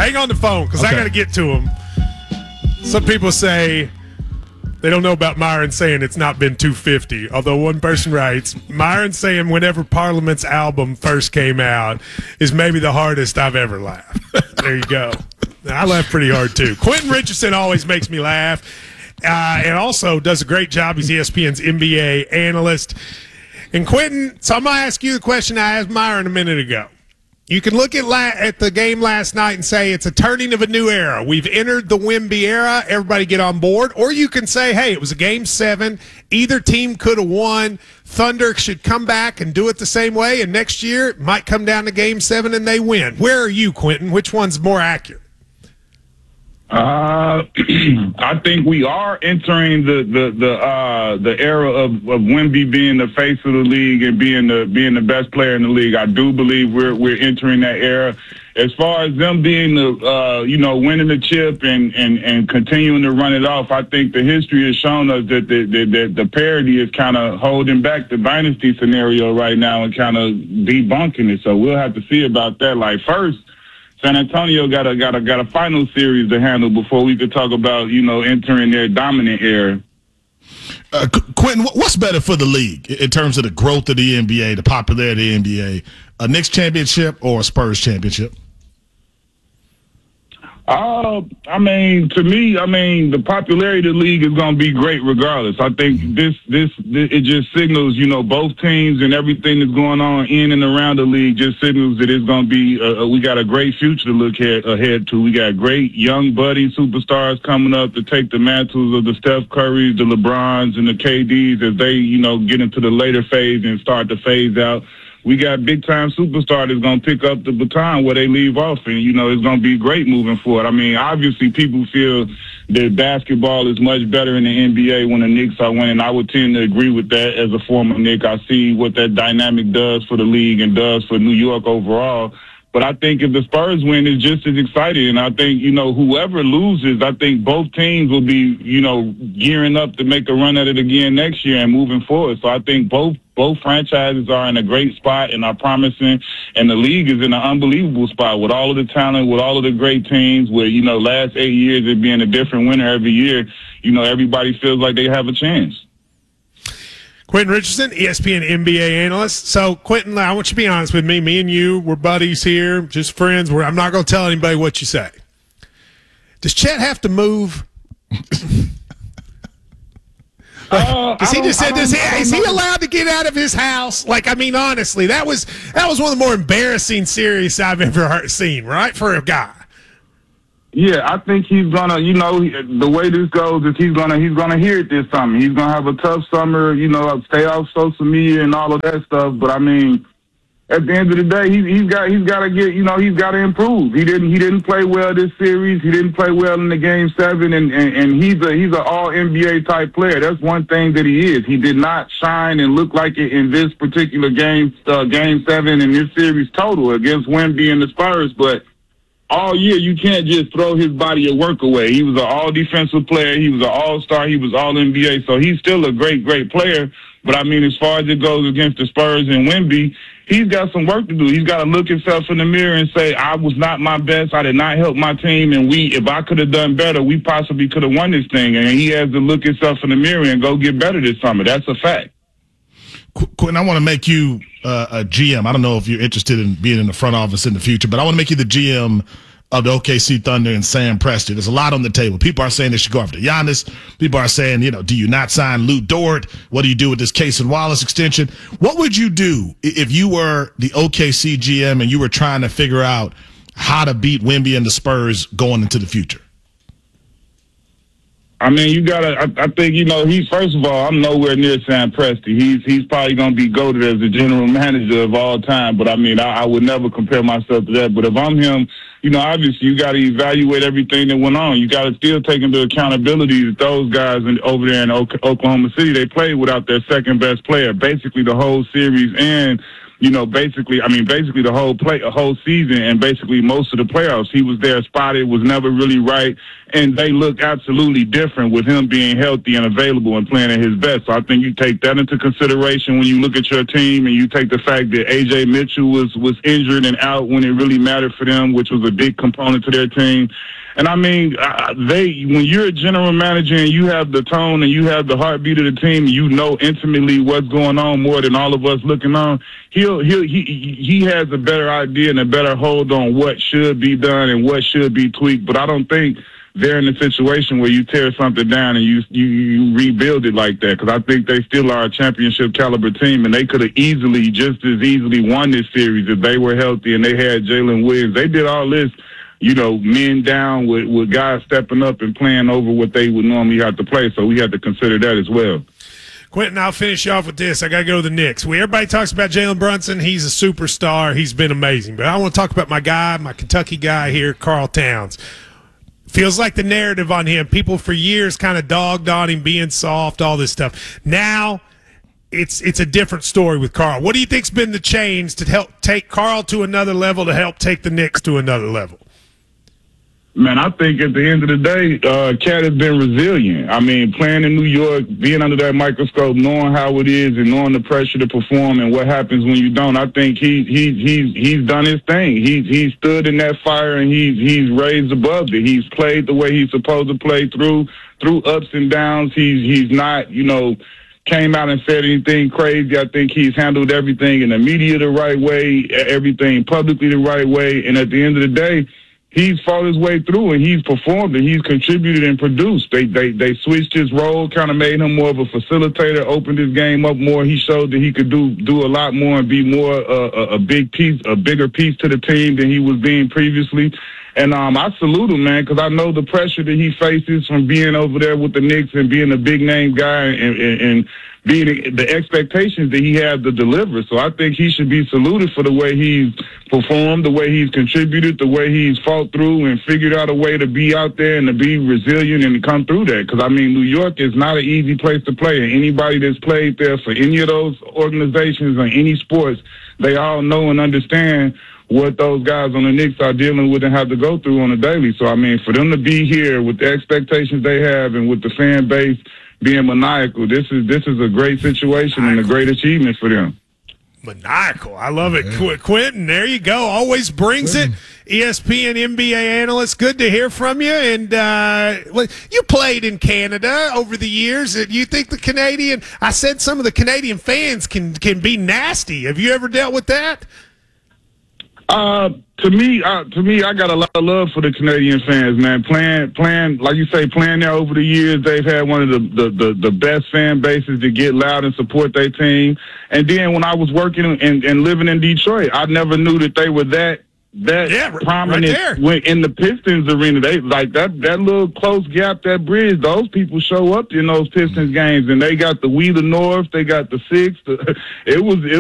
Hang on the phone because I got to get to him. Some people say they don't know about Myron saying it's not been 250. Although one person writes, Myron saying whenever Parliament's album first came out is maybe the hardest I've ever laughed. There you go. I laugh pretty hard too. Quentin Richardson always makes me laugh. And also does a great job. He's ESPN's NBA analyst. And Quentin, so I'm going to ask you the question I asked Myron a minute ago. You can look at the game last night and say it's a turning of a new era. We've entered the Wemby era. Everybody get on board. Or you can say, hey, it was a Game 7. Either team could have won. Thunder should come back and do it the same way. And next year, it might come down to Game 7 and they win. Where are you, Quentin? Which one's more accurate? I think we are entering the era of Wemby being the face of the league and being the best player in the league. I do believe we're entering that era. As far as them being winning the chip and continuing to run it off, I think the history has shown us that the parity is kind of holding back the dynasty scenario right now and kind of debunking it. So we'll have to see about that. Like first, San Antonio got a final series to handle before we could talk about, entering their dominant era. Quentin, what's better for the league in terms of the growth of the NBA, the popularity of the NBA, a Knicks championship or a Spurs championship? To me, the popularity of the league is going to be great regardless. I think this it just signals, both teams and everything that's going on in and around the league just signals that it's going to be, we got a great future to look ahead to. We got great young budding superstars coming up to take the mantles of the Steph Currys, the LeBrons, and the KDs as they, get into the later phase and start to phase out. We got big-time superstar that's going to pick up the baton where they leave off, and, it's going to be great moving forward. Obviously, people feel that basketball is much better in the NBA when the Knicks are winning. I would tend to agree with that as a former Knick. I see what that dynamic does for the league and does for New York overall. But I think if the Spurs win, it's just as exciting. And I think, whoever loses, I think both teams will be, gearing up to make a run at it again next year and moving forward. So I think both franchises are in a great spot and are promising. And the league is in an unbelievable spot with all of the talent, with all of the great teams, where, last 8 years it being a different winner every year, everybody feels like they have a chance. Quentin Richardson, ESPN NBA analyst. So, Quentin, I want you to be honest with me. Me and you, we're buddies here, just friends. I'm not going to tell anybody what you say. Does Chet have to move? Is he allowed to get out of his house? Honestly, that was one of the more embarrassing series I've ever seen, right, for a guy. Yeah, I think he's gonna, the way this goes is he's gonna hear it this summer. He's gonna have a tough summer, stay off social media and all of that stuff. But at the end of the day, he's got to get, he's got to improve. He didn't play well this series. He didn't play well in the Game 7, and he's an all NBA type player. That's one thing that he is. He did not shine and look like it in this particular Game 7 in this series total against Wemby and the Spurs, but all year, you can't just throw his body of work away. He was an all-defensive player. He was an all-star. He was all-NBA. So he's still a great, great player. But, as far as it goes against the Spurs and Wemby, he's got some work to do. He's got to look himself in the mirror and say, I was not my best. I did not help my team. And if I could have done better, we possibly could have won this thing. And he has to look himself in the mirror and go get better this summer. That's a fact. Quentin, I want to make you a GM. I don't know if you're interested in being in the front office in the future, but I want to make you the GM of the OKC Thunder and Sam Presti. There's a lot on the table. People are saying they should go after Giannis. People are saying, do you not sign Lou Dort? What do you do with this Cason Wallace extension? What would you do if you were the OKC GM and you were trying to figure out how to beat Wemby and the Spurs going into the future? You gotta. I think he's, first of all, I'm nowhere near Sam Presti. He's probably gonna be goated as the general manager of all time. But I would never compare myself to that. But if I'm him, obviously you got to evaluate everything that went on. You got to still take into accountability that those guys over there in Oklahoma City, they played without their second best player basically the whole series and basically the whole season and basically most of the playoffs. He was there spotted, was never really right, and they look absolutely different with him being healthy and available and playing at his best. So I think you take that into consideration when you look at your team, and you take the fact that A.J. Mitchell was injured and out when it really mattered for them, which was a big component to their team. And I mean, when you're a general manager and you have the tone and you have the heartbeat of the team, you know intimately what's going on more than all of us looking on. He has a better idea and a better hold on what should be done and what should be tweaked. But I don't think they're in a situation where you tear something down and you rebuild it like that, because I think they still are a championship caliber team, and they could have just as easily won this series if they were healthy and they had Jalen Williams. They did all this, men down with guys stepping up and playing over what they would normally have to play. So we had to consider that as well. Quentin, I'll finish you off with this. I got to go to the Knicks. Everybody talks about Jalen Brunson. He's a superstar. He's been amazing. But I want to talk about my Kentucky guy here, Karl Towns. Feels like the narrative on him, people for years kind of dogged on him being soft, all this stuff. Now it's a different story with Karl. What do you think's been the change to help take Karl to another level, to help take the Knicks to another level? Man, I think at the end of the day, Cat has been resilient. I mean, playing in New York, being under that microscope, knowing how it is and knowing the pressure to perform and what happens when you don't, I think he's done his thing. He's stood in that fire and he's raised above it. He's played the way he's supposed to play through ups and downs. He's not, came out and said anything crazy. I think he's handled everything in the media the right way, everything publicly the right way. And at the end of the day, he's fought his way through, and he's performed, and he's contributed and produced. They switched his role, kind of made him more of a facilitator, opened his game up more. He showed that he could do a lot more and be more a bigger piece to the team than he was being previously. And I salute him, man, because I know the pressure that he faces from being over there with the Knicks and being a big name guy and being the expectations that he had to deliver. So I think he should be saluted for the way he's performed, the way he's contributed, the way he's fought through and figured out a way to be out there and to be resilient and to come through that. Because, I mean, New York is not an easy place to play. And anybody that's played there for any of those organizations or any sports, they all know and understand what those guys on the Knicks are dealing with and have to go through on a daily. So, I mean, for them to be here with the expectations they have and with the fan base being maniacal, this is a great situation and a great achievement for them. Maniacal. I love it. Yeah. Quentin, there you go. Always brings it. ESPN NBA analyst. Good to hear from you. And you played in Canada over the years. You think I said some of the Canadian fans can be nasty. Have you ever dealt with that? To me, I got a lot of love for the Canadian fans, man. Playing, like you say, playing there over the years, they've had one of the best fan bases to get loud and support their team. And then when I was working and living in Detroit, I never knew that they were that prominent right in the Pistons arena. They like that little close gap, that bridge. Those people show up in those Pistons games, and they got the We the North, they got the Six. It was